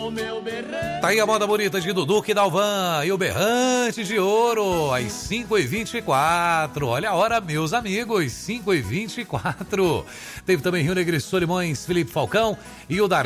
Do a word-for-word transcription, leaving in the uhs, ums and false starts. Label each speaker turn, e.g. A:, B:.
A: Tá aí a moda bonita de Dudu e Dalvan e o berrante de ouro às cinco e vinte e quatro. Olha a hora, meus amigos, cinco e vinte e quatro. Teve também Rio Negro, Solimões, Felipe Falcão e o Dar